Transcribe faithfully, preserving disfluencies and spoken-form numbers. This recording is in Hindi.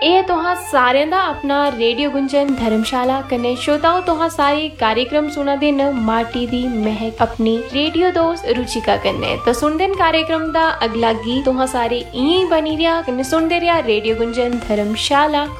ਇਹ तुहां सारें दा अपना रेडियो गुंजन धर्मशाला कन्नै श्रोताओ तुहां सारे कार्यक्रम सुना दे न माटी दी महक अपनी रेडियो दोस्त रुचिका कन्नै। तो सुनदे न कार्यक्रम दा अगला गीत तुहां सारे इयां ही बनी रिया कन्नै सुनदे रिया रेडियो गुंजन धर्मशाला।